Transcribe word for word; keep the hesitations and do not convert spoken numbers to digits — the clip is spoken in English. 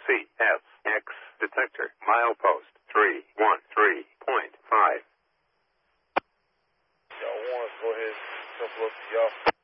C F X detector, milepost three one three point five. Y'all want to go ahead and couple up to y'all.